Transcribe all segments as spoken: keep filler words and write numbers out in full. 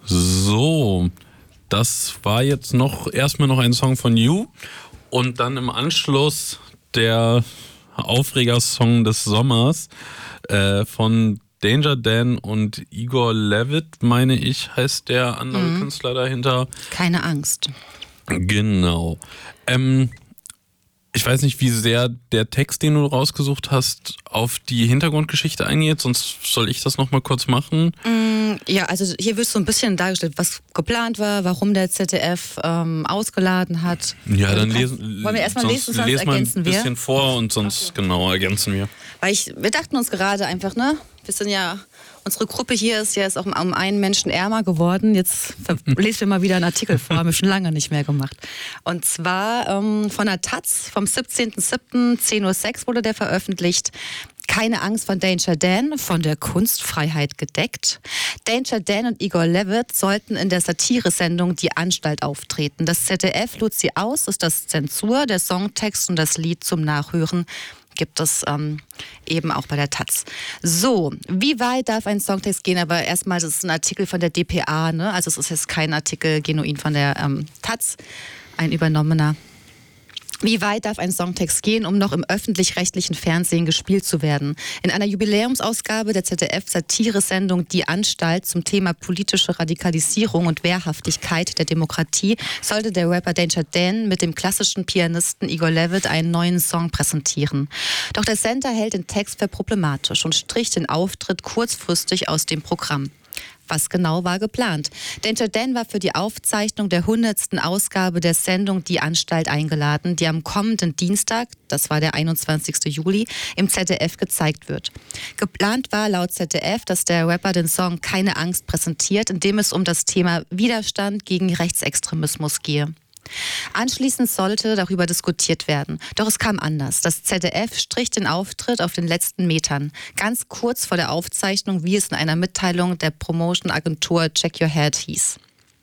So, das war jetzt noch erstmal noch ein Song von You und dann im Anschluss der Aufreger-Song des Sommers äh, von Danger Dan und Igor Levit, meine ich, heißt der andere mhm. Künstler dahinter. Keine Angst. Genau. Ähm, ich weiß nicht, wie sehr der Text, den du rausgesucht hast, auf die Hintergrundgeschichte eingeht, sonst soll ich das nochmal kurz machen. Mm, ja, also hier wird so ein bisschen dargestellt, was geplant war, warum der Z D F ähm, ausgeladen hat. Ja, also dann kannst, lesen, wollen wir erstmal lesen, sonst lesen ergänzen wir. ein bisschen wir. vor und sonst okay. genau ergänzen wir. Weil ich, wir dachten uns gerade einfach, ne, wir sind ja, unsere Gruppe hier ist ja jetzt auch um einen Menschen ärmer geworden. Jetzt lesen wir mal wieder einen Artikel vor, haben wir schon lange nicht mehr gemacht. Und zwar ähm, von der Taz vom siebzehnten siebten zehn Uhr sechs wurde der veröffentlicht. Keine Angst von Danger Dan, von der Kunstfreiheit gedeckt. Danger Dan und Igor Levit sollten in der Satiresendung Die Anstalt auftreten. Das Z D F lud sie aus, ist das Zensur, der Songtext und das Lied zum Nachhören gibt es ähm, eben auch bei der Taz. So, wie weit darf ein Songtext gehen? Aber erstmal, das ist ein Artikel von der D P A, ne? Also es ist jetzt kein Artikel genuin von der ähm, Taz, ein übernommener. Wie weit darf ein Songtext gehen, um noch im öffentlich-rechtlichen Fernsehen gespielt zu werden? In einer Jubiläumsausgabe der Z D F-Satiresendung Die Anstalt zum Thema politische Radikalisierung und Wehrhaftigkeit der Demokratie sollte der Rapper Danger Dan mit dem klassischen Pianisten Igor Levit einen neuen Song präsentieren. Doch der Sender hält den Text für problematisch und strich den Auftritt kurzfristig aus dem Programm. Was genau war geplant? Danger Dan war für die Aufzeichnung der hundertsten Ausgabe der Sendung Die Anstalt eingeladen, die am kommenden Dienstag, das war der einundzwanzigsten Juli, im Z D F gezeigt wird. Geplant war laut Z D F, dass der Rapper den Song Keine Angst präsentiert, in dem es um das Thema Widerstand gegen Rechtsextremismus gehe. Anschließend sollte darüber diskutiert werden. Doch es kam anders. Das Z D F strich den Auftritt auf den letzten Metern. Ganz kurz vor der Aufzeichnung, wie es in einer Mitteilung der Promotion-Agentur Check Your Head hieß.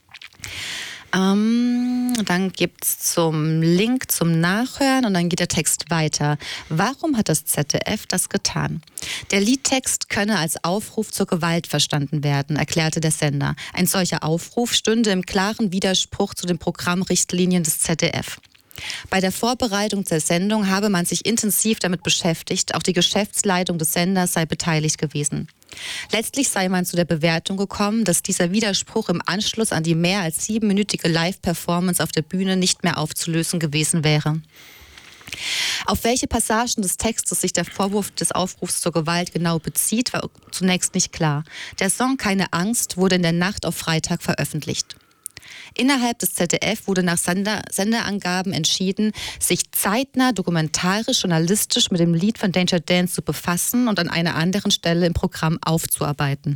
Ähm, dann gibt es zum Link zum Nachhören und dann geht der Text weiter. Warum hat das Z D F das getan? Der Liedtext könne als Aufruf zur Gewalt verstanden werden, erklärte der Sender. Ein solcher Aufruf stünde im klaren Widerspruch zu den Programmrichtlinien des Z D F. Bei der Vorbereitung der Sendung habe man sich intensiv damit beschäftigt, auch die Geschäftsleitung des Senders sei beteiligt gewesen. Letztlich sei man zu der Bewertung gekommen, dass dieser Widerspruch im Anschluss an die mehr als siebenminütige Live-Performance auf der Bühne nicht mehr aufzulösen gewesen wäre. Auf welche Passagen des Textes sich der Vorwurf des Aufrufs zur Gewalt genau bezieht, war zunächst nicht klar. Der Song Keine Angst wurde in der Nacht auf Freitag veröffentlicht. Innerhalb des Z D F wurde nach Sender- Senderangaben entschieden, sich zeitnah dokumentarisch-journalistisch mit dem Lied von Danger Dan zu befassen und an einer anderen Stelle im Programm aufzuarbeiten.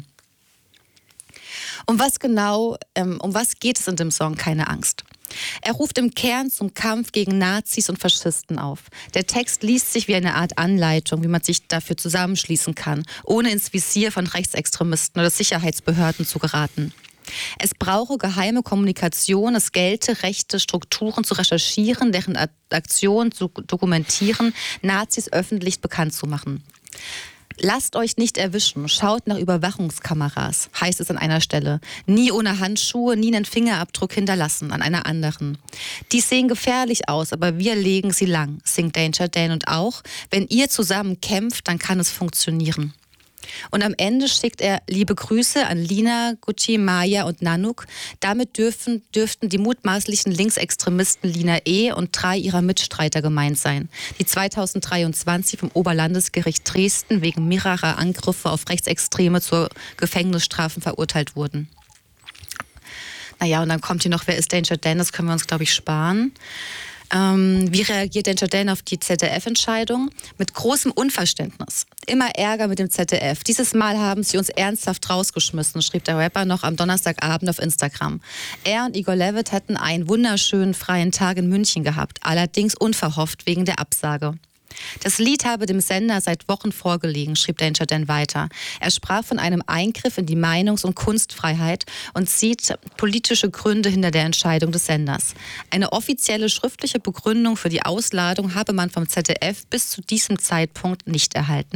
Um was genau, ähm, um was geht es in dem Song Keine Angst? Er ruft im Kern zum Kampf gegen Nazis und Faschisten auf. Der Text liest sich wie eine Art Anleitung, wie man sich dafür zusammenschließen kann, ohne ins Visier von Rechtsextremisten oder Sicherheitsbehörden zu geraten. Es brauche geheime Kommunikation, es gelte, rechte Strukturen zu recherchieren, deren Aktionen zu dokumentieren, Nazis öffentlich bekannt zu machen. Lasst euch nicht erwischen, schaut nach Überwachungskameras, heißt es an einer Stelle. Nie ohne Handschuhe, nie einen Fingerabdruck hinterlassen, an einer anderen. Die sehen gefährlich aus, aber wir legen sie lang, singt Danger Dan. Und auch, wenn ihr zusammen kämpft, dann kann es funktionieren. Und am Ende schickt er liebe Grüße an Lina, Gucci, Maya und Nanook. Damit dürfen, dürften die mutmaßlichen Linksextremisten Lina E. und drei ihrer Mitstreiter gemeint sein, die zweitausenddreiundzwanzig vom Oberlandesgericht Dresden wegen mehrerer Angriffe auf Rechtsextreme zu Gefängnisstrafen verurteilt wurden. Naja, und dann kommt hier noch, wer ist Danger Dan? Das können wir uns, glaube ich, sparen. Ähm, wie reagiert Danger Dan auf die Z D F-Entscheidung? Mit großem Unverständnis. Immer Ärger mit dem Z D F. Dieses Mal haben sie uns ernsthaft rausgeschmissen, schrieb der Rapper noch am Donnerstagabend auf Instagram. Er und Igor Levit hätten einen wunderschönen freien Tag in München gehabt, allerdings unverhofft wegen der Absage. Das Lied habe dem Sender seit Wochen vorgelegen, schrieb Danger Dan weiter. Er sprach von einem Eingriff in die Meinungs- und Kunstfreiheit und sieht politische Gründe hinter der Entscheidung des Senders. Eine offizielle schriftliche Begründung für die Ausladung habe man vom Z D F bis zu diesem Zeitpunkt nicht erhalten.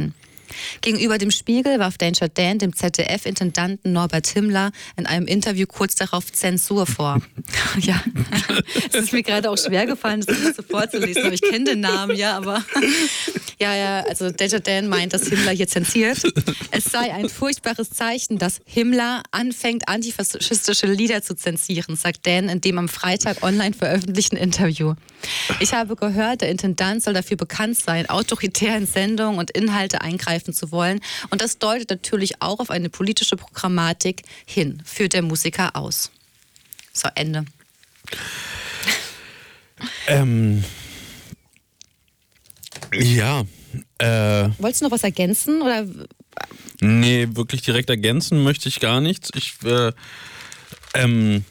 Gegenüber dem Spiegel warf Danger Dan dem Z D F-Intendanten Norbert Himmler in einem Interview kurz darauf Zensur vor. Ja, es ist mir gerade auch schwer gefallen, das nicht so vorzulesen, aber ich kenne den Namen, ja, aber ja, ja, also Danger Dan meint, dass Himmler hier zensiert. Es sei ein furchtbares Zeichen, dass Himmler anfängt, antifaschistische Lieder zu zensieren, sagt Dan in dem am Freitag online veröffentlichten Interview. Ich habe gehört, der Intendant soll dafür bekannt sein, autoritär in Sendungen und Inhalte eingreifen zu wollen. Und das deutet natürlich auch auf eine politische Programmatik hin, führt der Musiker aus. So, Ende. Ähm, ja. Äh, Wolltest du noch was ergänzen? Oder? Nee, wirklich direkt ergänzen möchte ich gar nichts. Ich, äh, ähm,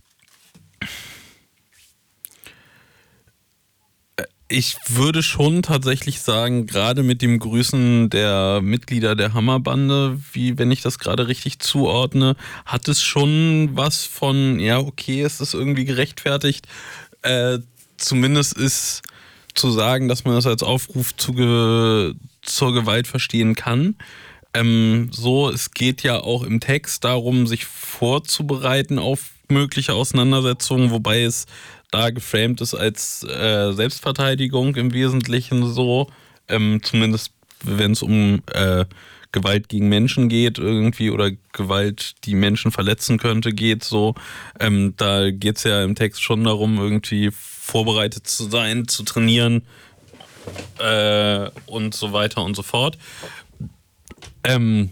Ich würde schon tatsächlich sagen, gerade mit dem Grüßen der Mitglieder der Hammerbande, wie wenn ich das gerade richtig zuordne, hat es schon was von, ja okay, es ist irgendwie gerechtfertigt. Äh, zumindest ist zu sagen, dass man das als Aufruf zu ge- zur Gewalt verstehen kann. Ähm, so, es geht ja auch im Text darum, sich vorzubereiten auf mögliche Auseinandersetzungen, wobei es da geframed ist als äh, Selbstverteidigung im Wesentlichen so, ähm, zumindest wenn es um äh, Gewalt gegen Menschen geht irgendwie oder Gewalt, die Menschen verletzen könnte, geht so. Ähm, da geht es ja im Text schon darum, irgendwie vorbereitet zu sein, zu trainieren äh, und so weiter und so fort. Ähm,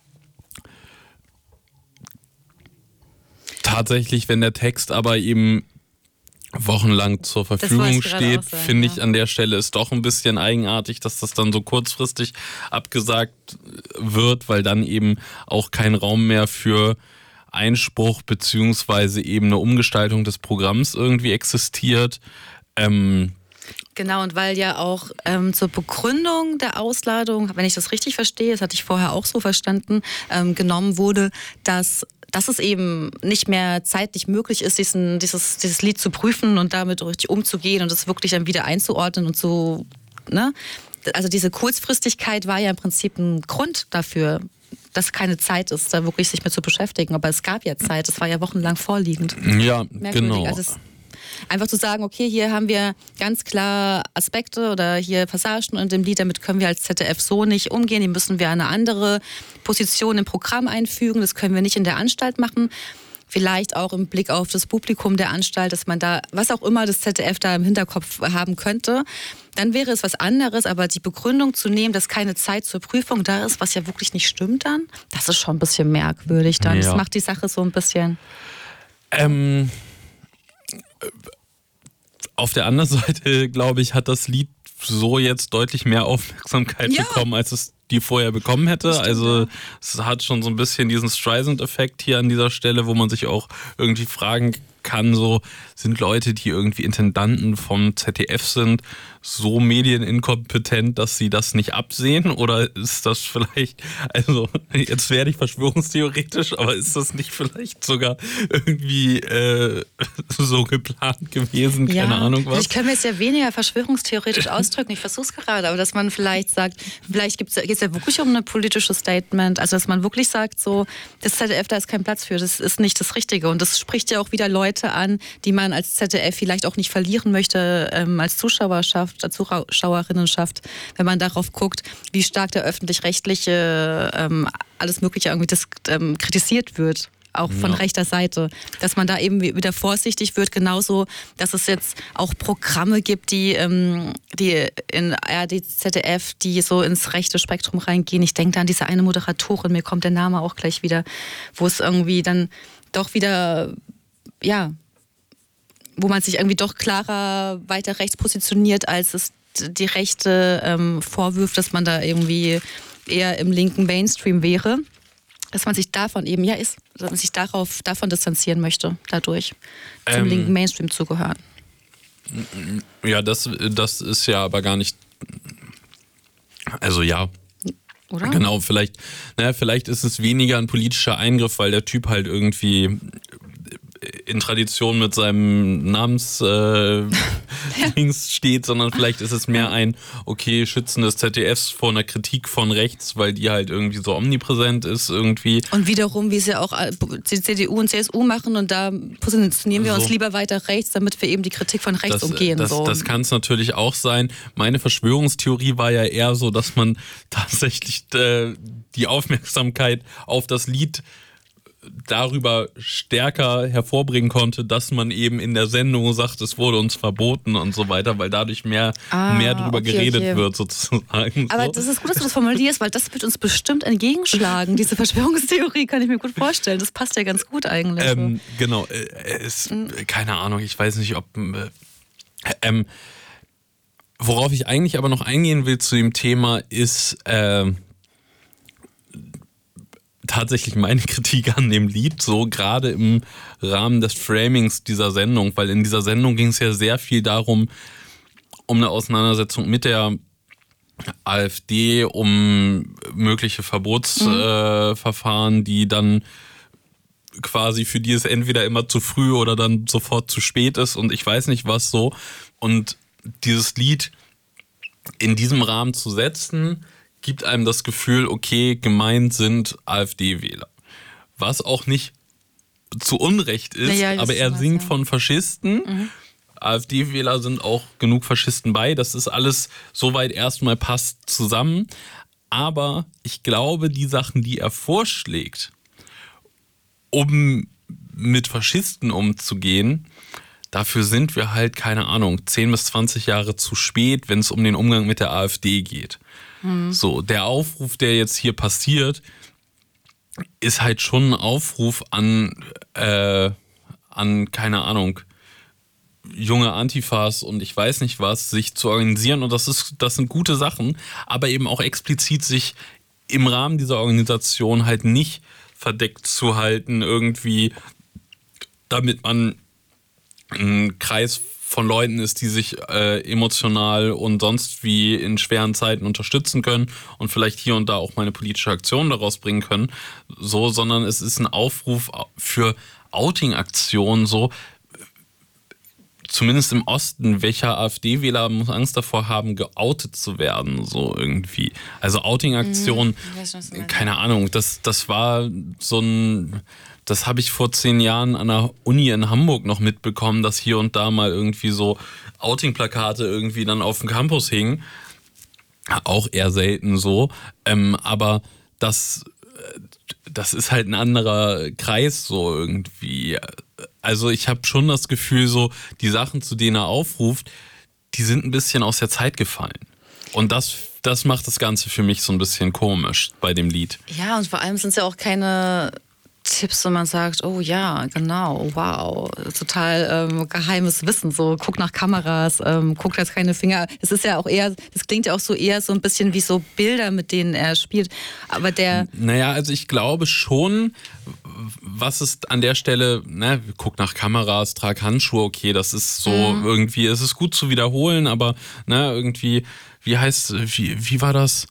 tatsächlich, wenn der Text aber eben wochenlang zur Verfügung steht, finde ich an der Stelle ist doch ein bisschen eigenartig, dass das dann so kurzfristig abgesagt wird, weil dann eben auch kein Raum mehr für Einspruch beziehungsweise eben eine Umgestaltung des Programms irgendwie existiert. Ähm, Genau, und weil ja auch ähm, zur Begründung der Ausladung, wenn ich das richtig verstehe, das hatte ich vorher auch so verstanden, ähm, genommen wurde, dass dass es eben nicht mehr zeitlich möglich ist, diesen, dieses, dieses Lied zu prüfen und damit richtig umzugehen und es wirklich dann wieder einzuordnen und so, ne? Also diese Kurzfristigkeit war ja im Prinzip ein Grund dafür, dass keine Zeit ist, da wirklich sich mit zu beschäftigen. Aber es gab ja Zeit, es war ja wochenlang vorliegend. Ja, Merkwürdig. genau. Also es, einfach zu sagen, okay, hier haben wir ganz klar Aspekte oder hier Passagen in dem Lied, damit können wir als Z D F so nicht umgehen, die müssen wir eine andere Position im Programm einfügen, das können wir nicht in der Anstalt machen. Vielleicht auch im Blick auf das Publikum der Anstalt, dass man da, was auch immer das Z D F da im Hinterkopf haben könnte, dann wäre es was anderes, aber die Begründung zu nehmen, dass keine Zeit zur Prüfung da ist, was ja wirklich nicht stimmt dann, das ist schon ein bisschen merkwürdig dann. Ja. Das macht die Sache so ein bisschen... Ähm... Auf der anderen Seite, glaube ich, hat das Lied so jetzt deutlich mehr Aufmerksamkeit ja. bekommen, als es die vorher bekommen hätte. Stimmt, also ja. es hat schon so ein bisschen diesen Streisand-Effekt hier an dieser Stelle, wo man sich auch irgendwie fragen kann, so sind Leute, die irgendwie Intendanten vom Z D F sind, so medieninkompetent, dass sie das nicht absehen? Oder ist das vielleicht, also jetzt werde ich verschwörungstheoretisch, aber ist das nicht vielleicht sogar irgendwie äh, so geplant gewesen? Keine ja, Ahnung was. Ich kann mir jetzt ja weniger verschwörungstheoretisch ausdrücken, ich versuche es gerade, aber dass man vielleicht sagt, vielleicht geht es ja wirklich um ein politisches Statement, also dass man wirklich sagt, so das Z D F, da ist kein Platz für, das ist nicht das Richtige und das spricht ja auch wieder Leute an, die man als Z D F vielleicht auch nicht verlieren möchte, ähm, als Zuschauerschaft, als Zuschauerinnenschaft, wenn man darauf guckt, wie stark der öffentlich-rechtliche ähm, alles Mögliche irgendwie das, ähm, kritisiert wird. Auch von ja. rechter Seite, dass man da eben wieder vorsichtig wird, genauso, dass es jetzt auch Programme gibt, die, ähm, die in A R D, Z D F, die so ins rechte Spektrum reingehen. Ich denke da an diese eine Moderatorin, mir kommt der Name auch gleich wieder, wo es irgendwie dann doch wieder, ja, wo man sich irgendwie doch klarer weiter rechts positioniert, als es die Rechte ähm, vorwirft, dass man da irgendwie eher im linken Mainstream wäre. Dass man sich davon eben, ja, ist, dass man sich darauf, davon distanzieren möchte, dadurch zum ähm, linken Mainstream zu gehören. Ja, das, das ist ja aber gar nicht, also ja. Oder? Genau, vielleicht, naja, vielleicht ist es weniger ein politischer Eingriff, weil der Typ halt irgendwie in Tradition mit seinem Namens äh, Dings steht, sondern vielleicht ist es mehr ein, okay, Schützen des Z D Fs vor einer Kritik von rechts, weil die halt irgendwie so omnipräsent ist irgendwie. Und wiederum, wie es ja auch die C D U und C S U machen und da positionieren wir so. uns lieber weiter rechts, damit wir eben die Kritik von rechts das, umgehen. Das, so. das kann es natürlich auch sein. Meine Verschwörungstheorie war ja eher so, dass man tatsächlich äh, die Aufmerksamkeit auf das Lied darüber stärker hervorbringen konnte, dass man eben in der Sendung sagt, es wurde uns verboten und so weiter, weil dadurch mehr, ah, mehr drüber okay, geredet okay. wird sozusagen. Aber so. das ist gut, dass du das formulierst, weil das wird uns bestimmt entgegenschlagen. Diese Verschwörungstheorie kann ich mir gut vorstellen. Das passt ja ganz gut eigentlich. Ähm, genau. Äh, ist, mhm. Keine Ahnung, ich weiß nicht, ob... Äh, ähm, worauf ich eigentlich aber noch eingehen will zu dem Thema ist... Äh, tatsächlich meine Kritik an dem Lied, so gerade im Rahmen des Framings dieser Sendung, weil in dieser Sendung ging es ja sehr viel darum, um eine Auseinandersetzung mit der AfD, um mögliche Verbotsverfahren, mhm. äh, die dann quasi für die es entweder immer zu früh oder dann sofort zu spät ist und ich weiß nicht was so. Und dieses Lied in diesem Rahmen zu setzen, gibt einem das Gefühl, okay, gemeint sind AfD-Wähler. Was auch nicht zu Unrecht ist, ja, ja, aber er was, singt ja. von Faschisten. Mhm. AfD-Wähler sind auch genug Faschisten bei. Das ist alles soweit erstmal passt zusammen. Aber ich glaube, die Sachen, die er vorschlägt, um mit Faschisten umzugehen, dafür sind wir halt, keine Ahnung, zehn bis zwanzig Jahre zu spät, wenn es um den Umgang mit der AfD geht. Mhm. So, der Aufruf, der jetzt hier passiert, ist halt schon ein Aufruf an, äh, an, keine Ahnung, junge Antifas und ich weiß nicht was, sich zu organisieren und das ist, das sind gute Sachen, aber eben auch explizit sich im Rahmen dieser Organisation halt nicht verdeckt zu halten, irgendwie, damit man ein Kreis von Leuten ist, die sich äh, emotional und sonst wie in schweren Zeiten unterstützen können und vielleicht hier und da auch mal eine politische Aktion daraus bringen können, so, sondern es ist ein Aufruf für Outing-Aktionen, so, zumindest im Osten, welcher AfD-Wähler muss Angst davor haben, geoutet zu werden, so irgendwie. Also Outing-Aktionen, mhm, keine Ahnung, das, das war so ein... Das habe ich vor zehn Jahren an der Uni in Hamburg noch mitbekommen, dass hier und da mal irgendwie so Outing-Plakate irgendwie dann auf dem Campus hingen. Auch eher selten so. Ähm, aber das, das ist halt ein anderer Kreis so irgendwie. Also ich habe schon das Gefühl, so die Sachen, zu denen er aufruft, die sind ein bisschen aus der Zeit gefallen. Und das, das macht das Ganze für mich so ein bisschen komisch bei dem Lied. Ja, und vor allem sind es ja auch keine Tipps, wo man sagt, oh ja, genau, wow, total ähm, geheimes Wissen, so guck nach Kameras, ähm, guck jetzt keine Finger. Es ist ja auch eher, das klingt ja auch so eher so ein bisschen wie so Bilder, mit denen er spielt, aber der... Naja, also ich glaube schon, was ist an der Stelle, ne, guck nach Kameras, trag Handschuhe, okay, das ist so mhm. irgendwie, es ist gut zu wiederholen, aber ne, irgendwie, wie heißt, wie, wie war das?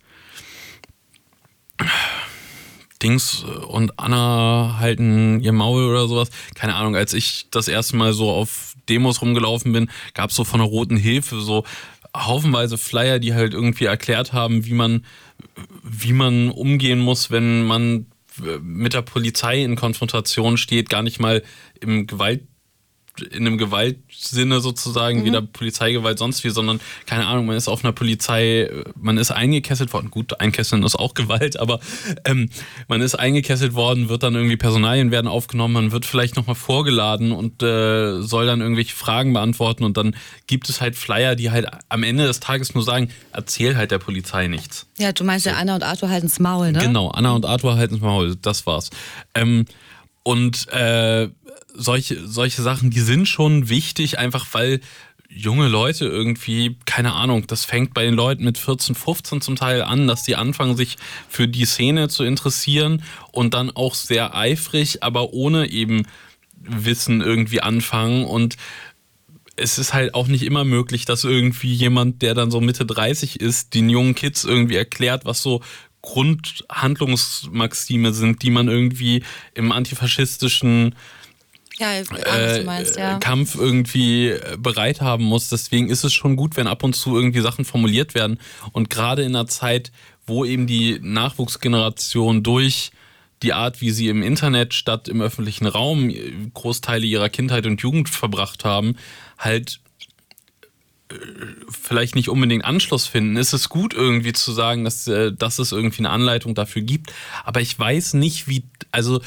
Dings und Anna halten ihr Maul oder sowas. Keine Ahnung, als ich das erste Mal so auf Demos rumgelaufen bin, gab es so von der Roten Hilfe so haufenweise Flyer, die halt irgendwie erklärt haben, wie man, wie man umgehen muss, wenn man mit der Polizei in Konfrontation steht, gar nicht mal im Gewalt in einem Gewaltsinne sozusagen, mhm. weder Polizeigewalt, sonst wie, sondern, keine Ahnung, man ist auf einer Polizei, man ist eingekesselt worden, gut, einkesseln ist auch Gewalt, aber ähm, man ist eingekesselt worden, wird dann irgendwie, Personalien werden aufgenommen, man wird vielleicht nochmal vorgeladen und äh, soll dann irgendwelche Fragen beantworten und dann gibt es halt Flyer, die halt am Ende des Tages nur sagen, erzähl halt der Polizei nichts. Ja, du meinst so. Ja, Anna und Arthur halten's Maul, ne? Genau, Anna und Arthur halten's Maul, das war's. Ähm, und äh, Solche, solche Sachen, die sind schon wichtig, einfach weil junge Leute irgendwie, keine Ahnung, das fängt bei den Leuten mit vierzehn, fünfzehn zum Teil an, dass die anfangen, sich für die Szene zu interessieren und dann auch sehr eifrig, aber ohne eben Wissen irgendwie anfangen. Und es ist halt auch nicht immer möglich, dass irgendwie jemand, der dann so Mitte dreißig ist, den jungen Kids irgendwie erklärt, was so Grundhandlungsmaxime sind, die man irgendwie im antifaschistischen ja, was du meinst, ja. Kampf irgendwie bereit haben muss. Deswegen ist es schon gut, wenn ab und zu irgendwie Sachen formuliert werden. Und gerade in einer Zeit, wo eben die Nachwuchsgeneration durch die Art, wie sie im Internet statt im öffentlichen Raum Großteile ihrer Kindheit und Jugend verbracht haben, halt vielleicht nicht unbedingt Anschluss finden, ist es gut irgendwie zu sagen, dass, dass es irgendwie eine Anleitung dafür gibt. Aber ich weiß nicht, wie, also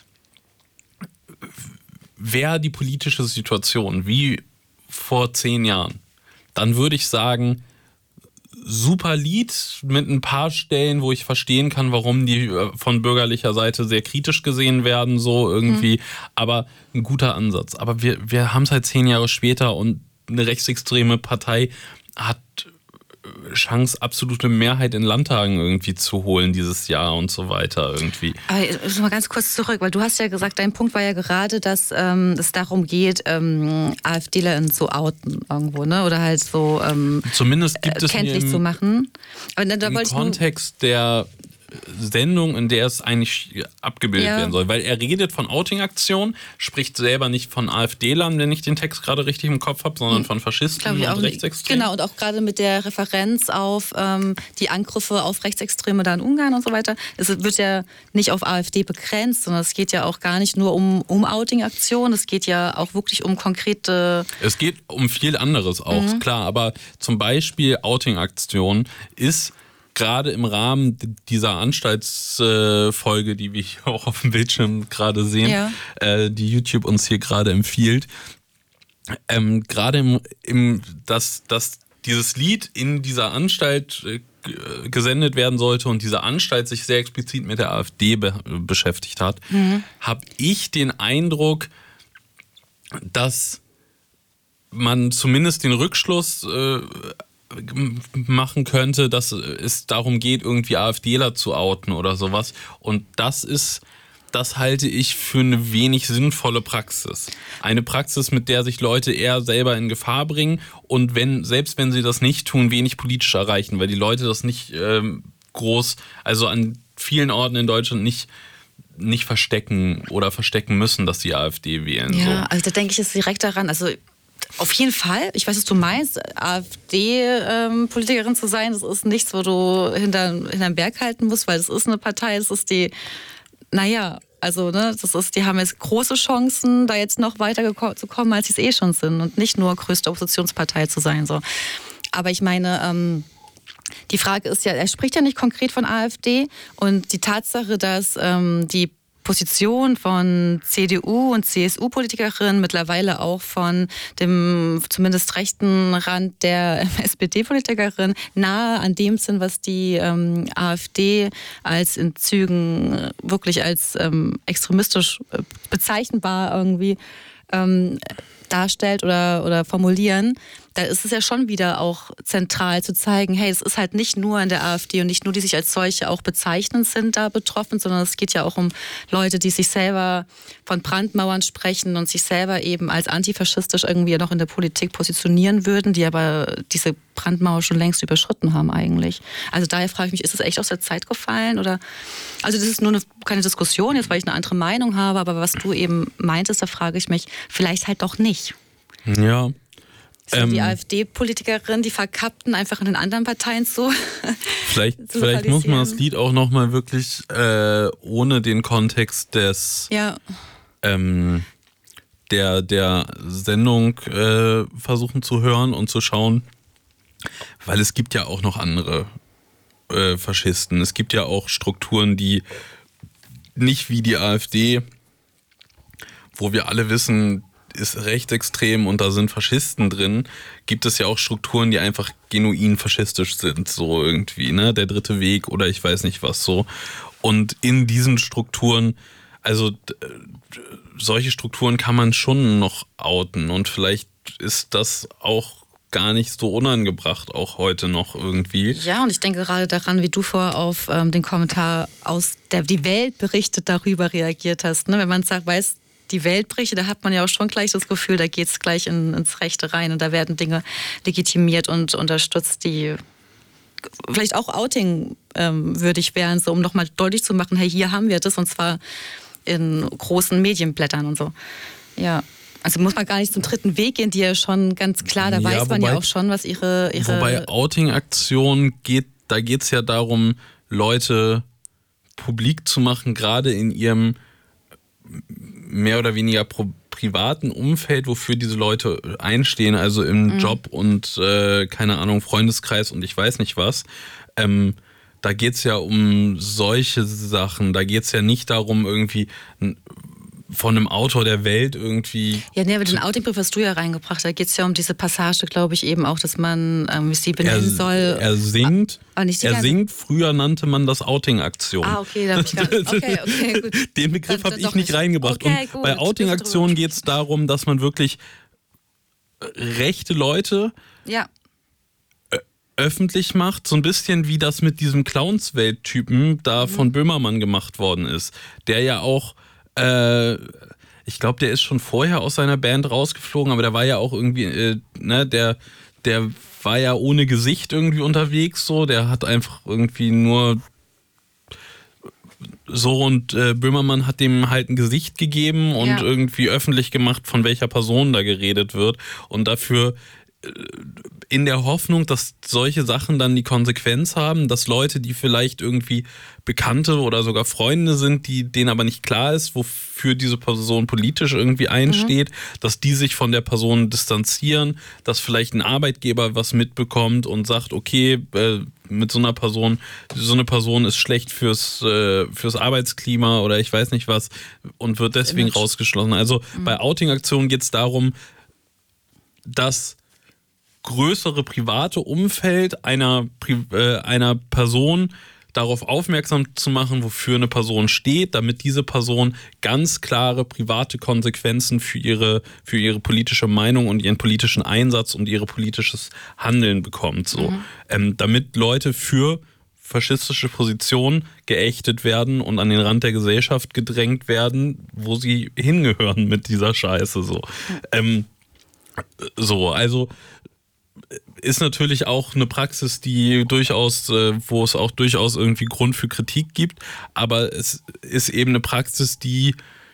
wäre die politische Situation wie vor zehn Jahren, dann würde ich sagen, super Lied mit ein paar Stellen, wo ich verstehen kann, warum die von bürgerlicher Seite sehr kritisch gesehen werden, so irgendwie, mhm. aber ein guter Ansatz. Aber wir, wir haben es halt zehn Jahre später und eine rechtsextreme Partei hat Chance, absolute Mehrheit in Landtagen irgendwie zu holen dieses Jahr und so weiter irgendwie. Aber ich mal ganz kurz zurück, weil du hast ja gesagt, dein Punkt war ja gerade, dass ähm, es darum geht, ähm, AfDler zu outen irgendwo, ne? Oder halt so ähm, zumindest gibt es kenntlich im, zu machen. Aber dann, da im wollte Kontext ich der Sendung, in der es eigentlich abgebildet ja. werden soll. Weil er redet von Outing-Aktionen, spricht selber nicht von AfDlern, wenn ich den Text gerade richtig im Kopf habe, sondern von Faschisten und Rechtsextremen. Genau, und auch gerade mit der Referenz auf ähm, die Angriffe auf Rechtsextreme da in Ungarn und so weiter. Es wird ja nicht auf AfD begrenzt, sondern es geht ja auch gar nicht nur um, um Outing-Aktionen, es geht ja auch wirklich um konkrete... Es geht um viel anderes auch, mhm. klar, aber zum Beispiel Outing-Aktionen ist gerade im Rahmen dieser Anstaltsfolge, die wir hier auch auf dem Bildschirm gerade sehen, ja. äh, die YouTube uns hier gerade empfiehlt, ähm, gerade im, im dass, dass dieses Lied in dieser Anstalt äh, gesendet werden sollte und diese Anstalt sich sehr explizit mit der AfD be- beschäftigt hat, mhm. habe ich den Eindruck, dass man zumindest den Rückschluss äh, machen könnte, dass es darum geht, irgendwie AfDler zu outen oder sowas. Und das ist, das halte ich für eine wenig sinnvolle Praxis. Eine Praxis, mit der sich Leute eher selber in Gefahr bringen und wenn, selbst wenn sie das nicht tun, wenig politisch erreichen, weil die Leute das nicht ähm, groß, also an vielen Orten in Deutschland nicht nicht verstecken oder verstecken müssen, dass die AfD wählen. Ja, so. Also da denke ich jetzt direkt daran, also auf jeden Fall, ich weiß, was du meinst, AfD-Politikerin ähm, zu sein, das ist nichts, wo du hinter, hinterm Berg halten musst, weil das ist eine Partei, das ist die, naja, also ne, das ist, die haben jetzt große Chancen, da jetzt noch weiter zu kommen, als sie es eh schon sind und nicht nur größte Oppositionspartei zu sein. So. Aber ich meine, ähm, die Frage ist ja, er spricht ja nicht konkret von AfD und die Tatsache, dass ähm, die Position von C D U- und C S U-Politikerinnen, mittlerweile auch von dem zumindest rechten Rand der S P D-Politikerin, nahe an dem sind, was die ähm, AfD als in Zügen wirklich als ähm, extremistisch bezeichnbar irgendwie ähm, darstellt oder, oder formulieren, da ist es ja schon wieder auch zentral zu zeigen, hey, es ist halt nicht nur in der AfD und nicht nur die sich als solche auch bezeichnend sind da betroffen, sondern es geht ja auch um Leute, die sich selber von Brandmauern sprechen und sich selber eben als antifaschistisch irgendwie noch in der Politik positionieren würden, die aber diese Brandmauer schon längst überschritten haben eigentlich. Also daher frage ich mich, ist es echt aus der Zeit gefallen? Oder? Also das ist nur eine, keine Diskussion jetzt, weil ich eine andere Meinung habe, aber was du eben meintest, da frage ich mich, vielleicht halt doch nicht. Ja. So die ähm, AfD-Politikerin, die verkappten einfach in den anderen Parteien zu. Vielleicht, zu vielleicht muss man das Lied auch nochmal wirklich äh, ohne den Kontext des ja. ähm, der, der Sendung äh, versuchen zu hören und zu schauen, weil es gibt ja auch noch andere äh, Faschisten. Es gibt ja auch Strukturen, die nicht wie die AfD, wo wir alle wissen, ist rechtsextrem und da sind Faschisten drin, gibt es ja auch Strukturen, die einfach genuin faschistisch sind, so irgendwie, ne, der dritte Weg oder ich weiß nicht was so. Und in diesen Strukturen, also solche Strukturen kann man schon noch outen und vielleicht ist das auch gar nicht so unangebracht, auch heute noch irgendwie. Ja, und ich denke gerade daran, wie du vorher auf ähm, den Kommentar aus der Die Welt berichtet darüber reagiert hast, ne, wenn man sagt, weiß, die Welt berichtet, da hat man ja auch schon gleich das Gefühl, da geht es gleich in, ins Rechte rein und da werden Dinge legitimiert und unterstützt, die vielleicht auch outing-würdig ähm, wären, so um nochmal deutlich zu machen, hey, hier haben wir das und zwar in großen Medienblättern und so. Ja. Also muss man gar nicht zum dritten Weg gehen, die ja schon ganz klar, da ja, weiß man wobei, ja auch schon, was ihre... ihre wobei Outing-Aktion geht, da geht es ja darum, Leute publik zu machen, gerade in ihrem mehr oder weniger pro, privaten Umfeld, wofür diese Leute einstehen, also im mhm. Job und äh, keine Ahnung, Freundeskreis und ich weiß nicht was. Ähm, da geht es ja um solche Sachen, da geht es ja nicht darum, irgendwie von einem Autor der Welt irgendwie... Ja, nee, aber den Outingbrief hast du ja reingebracht. Da geht es ja um diese Passage, glaube ich, eben auch, dass man ähm, sie benennen er, soll. Er singt, ah, nicht er singt, früher nannte man das Outing-Aktion. Ah, okay, da hab ich gar nicht. Okay, okay, gut. Den Begriff habe ich nicht, nicht reingebracht. Okay, Und gut, bei Outing-Aktion geht es darum, dass man wirklich rechte Leute... Ja. öffentlich macht, so ein bisschen wie das mit diesem Clownswelt-Typen da mhm. von Böhmermann gemacht worden ist, der ja auch ich glaube, der ist schon vorher aus seiner Band rausgeflogen, aber der war ja auch irgendwie, äh, ne, der, der war ja ohne Gesicht irgendwie unterwegs, so, der hat einfach irgendwie nur so und äh, Böhmermann hat dem halt ein Gesicht gegeben und ja. irgendwie öffentlich gemacht, von welcher Person da geredet wird und dafür in der Hoffnung, dass solche Sachen dann die Konsequenz haben, dass Leute, die vielleicht irgendwie Bekannte oder sogar Freunde sind, die denen aber nicht klar ist, wofür diese Person politisch irgendwie einsteht, mhm. dass die sich von der Person distanzieren, dass vielleicht ein Arbeitgeber was mitbekommt und sagt, okay, äh, mit so einer Person, so eine Person ist schlecht fürs, äh, fürs Arbeitsklima oder ich weiß nicht was und wird deswegen rausgeschlossen. Also mhm. bei Outing-Aktionen geht es darum, dass größere private Umfeld einer, äh, einer Person darauf aufmerksam zu machen, wofür eine Person steht, damit diese Person ganz klare private Konsequenzen für ihre, für ihre politische Meinung und ihren politischen Einsatz und ihr politisches Handeln bekommt. So. Mhm. Ähm, damit Leute für faschistische Positionen geächtet werden und an den Rand der Gesellschaft gedrängt werden, wo sie hingehören mit dieser Scheiße. So, mhm. ähm, so also ist natürlich auch eine Praxis, die durchaus, wo es auch durchaus irgendwie Grund für Kritik gibt, aber es ist eben eine Praxis, die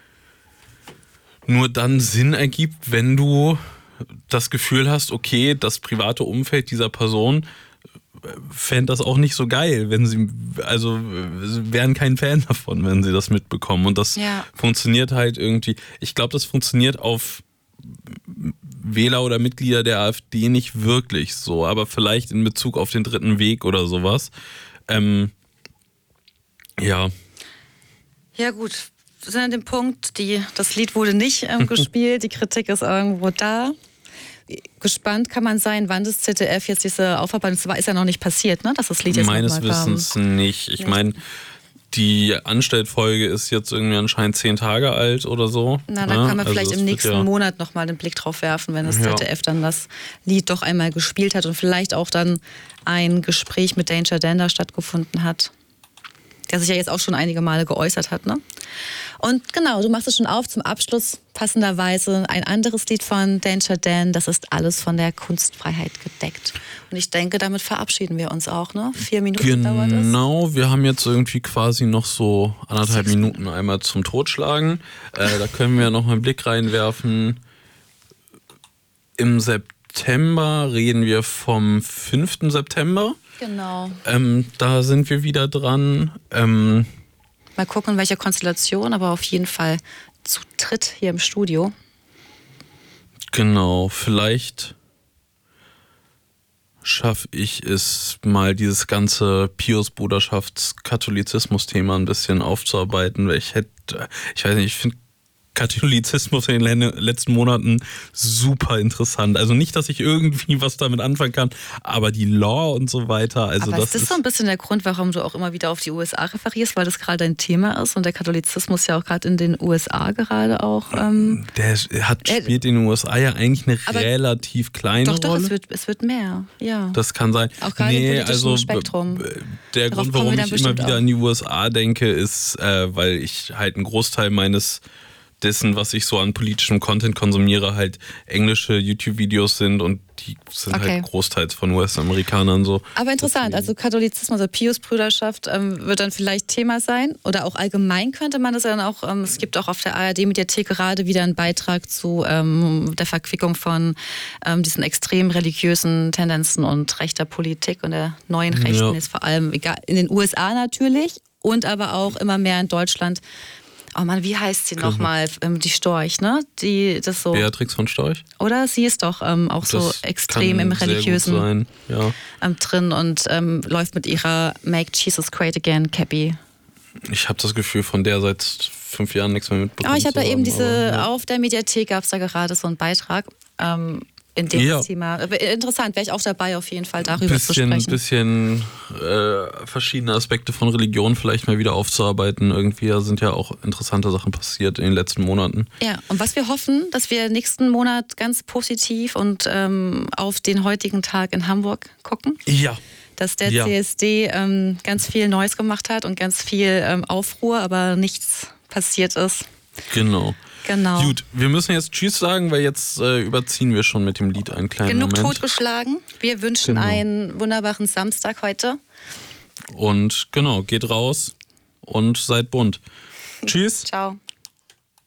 nur dann Sinn ergibt, wenn du das Gefühl hast, okay, das private Umfeld dieser Person fände das auch nicht so geil, wenn sie, also wären kein Fan davon, wenn sie das mitbekommen. Und das ja. funktioniert halt irgendwie, ich glaube, das funktioniert auf Wähler oder Mitglieder der AfD nicht wirklich so, aber vielleicht in Bezug auf den dritten Weg oder sowas. Ähm, ja. Ja gut, wir sind an dem Punkt, die, das Lied wurde nicht ähm, gespielt, die Kritik ist irgendwo da. Gespannt kann man sein, wann das Z D F jetzt diese Aufarbeitung, das ist ja noch nicht passiert, ne, dass das Lied jetzt meines Wissens nicht. Ich meine, die Anstellfolge ist jetzt irgendwie anscheinend zehn Tage alt oder so. Na, da ja? kann man vielleicht also im nächsten ja Monat nochmal den Blick drauf werfen, wenn das ja. Z D F dann das Lied doch einmal gespielt hat und vielleicht auch dann ein Gespräch mit Danger Dan da stattgefunden hat, der sich ja jetzt auch schon einige Male geäußert hat, ne? Und genau, du machst es schon auf zum Abschluss, passenderweise ein anderes Lied von Danger Dan, das ist alles von der Kunstfreiheit gedeckt. Und ich denke, damit verabschieden wir uns auch, ne? Vier Minuten genau, dauert es. Genau, wir haben jetzt irgendwie quasi noch so anderthalb Minuten einmal zum Totschlagen. Äh, da können wir noch mal einen Blick reinwerfen. Im September reden wir vom fünften September. Genau. Ähm, da sind wir wieder dran. Ähm, Mal gucken, in welcher Konstellation, aber auf jeden Fall zu dritt hier im Studio. Genau, vielleicht schaffe ich es mal, dieses ganze Pius-Bruderschafts-Katholizismus-Thema ein bisschen aufzuarbeiten, weil ich hätte, ich weiß nicht, ich finde Katholizismus in den letzten Monaten super interessant. Also nicht, dass ich irgendwie was damit anfangen kann, aber die Law und so weiter. Also aber das ist das so ein bisschen der Grund, warum du auch immer wieder auf die U S A referierst, weil das gerade dein Thema ist und der Katholizismus ja auch gerade in den U S A gerade auch... Ähm, der hat, spielt in den U S A ja eigentlich eine relativ kleine doch, doch, Rolle. Doch, es wird, es wird mehr, ja. Das kann sein. Auch gerade nee, im politischen also, Spektrum. Der Darauf Grund, warum ich immer wieder auch. an die U S A denke, ist, äh, weil ich halt einen Großteil meines dessen, was ich so an politischem Content konsumiere, halt englische YouTube-Videos sind und die sind Okay. halt großteils von U S-Amerikanern so. Aber interessant, Deswegen- also Katholizismus, also Pius-Brüderschaft ähm, wird dann vielleicht Thema sein oder auch allgemein könnte man das dann auch, ähm, es gibt auch auf der A R D-Mediathek gerade wieder einen Beitrag zu ähm, der Verquickung von ähm, diesen extrem religiösen Tendenzen und rechter Politik und der neuen Rechten Ja. ist vor allem egal, in den U S A natürlich und aber auch immer mehr in Deutschland. Oh Mann, wie heißt sie nochmal? Ähm, die Storch, ne? Die das so. Beatrix von Storch? Oder? Sie ist doch ähm, auch so Das extrem kann im sehr gut religiösen sein, ja. ähm, drin und ähm, läuft mit ihrer Make Jesus Great Again Cappy. Ich habe das Gefühl, von der seit fünf Jahren nichts mehr mitbekommen. Aber ich habe zu da eben haben, diese, aber, ja. auf der Mediathek gab es da gerade so einen Beitrag, ähm, in dem Ja. das Thema, äh, interessant, wäre ich auch dabei auf jeden Fall darüber zu bisschen, sprechen. bisschen äh, verschiedene Aspekte von Religion vielleicht mal wieder aufzuarbeiten. Irgendwie da sind ja auch interessante Sachen passiert in den letzten Monaten. Ja, und was wir hoffen, dass wir nächsten Monat ganz positiv und ähm, auf den heutigen Tag in Hamburg gucken. Ja. Dass der Ja. C S D ähm, ganz viel Neues gemacht hat und ganz viel ähm, Aufruhr, aber nichts passiert ist. Genau. Genau. Gut, wir müssen jetzt Tschüss sagen, weil jetzt äh, überziehen wir schon mit dem Lied einen kleinen Genug Moment. totgeschlagen. Wir wünschen Genau. einen wunderbaren Samstag heute. Und genau, geht raus und seid bunt. Tschüss. Ciao.